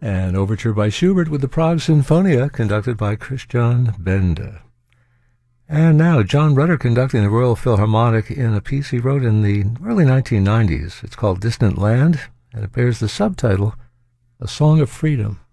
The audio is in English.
An overture by Schubert with the Prague Sinfonia, conducted by Christian Benda. And now, John Rutter conducting the Royal Philharmonic in a piece he wrote in the early 1990s. It's called Distant Land, and it bears the subtitle, A Song of Freedom.